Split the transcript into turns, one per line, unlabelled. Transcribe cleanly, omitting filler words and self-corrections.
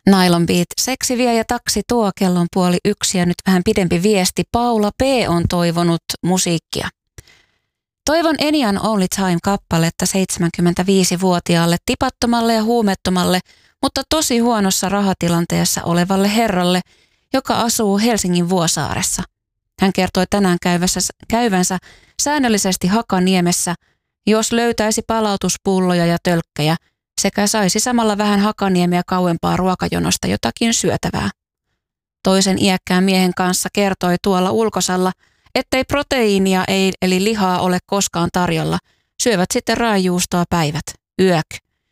Nylon Beat, seksi vie ja taksi tuo, kello on 12:30 ja nyt vähän pidempi viesti. Paula P. on toivonut musiikkia. Toivon Enian Only Time-kappaletta 75-vuotiaalle, tipattomalle ja huumettomalle, mutta tosi huonossa rahatilanteessa olevalle herralle, joka asuu Helsingin Vuosaaressa. Hän kertoi tänään käyvänsä säännöllisesti Hakaniemessä, jos löytäisi palautuspulloja ja tölkkejä, sekä saisi samalla vähän Hakaniemiä kauempaa ruokajonosta jotakin syötävää. Toisen iäkkään miehen kanssa kertoi tuolla ulkosalla, ettei proteiinia eli lihaa ole koskaan tarjolla. Syövät sitten raajuustoa päivät. Yök.